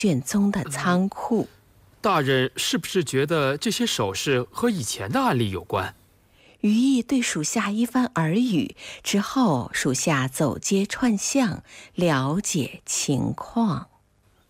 卷宗的仓库。 大人是不是觉得这些首饰和以前的案例有关？ 于毅对属下一番耳语之后，属下走街串巷了解情况。